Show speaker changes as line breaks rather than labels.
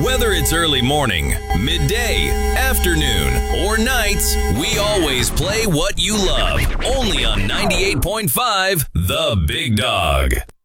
Whether it's early morning, midday, afternoon, or nights, we always play what you love. Only on 98.5 The Big Dog.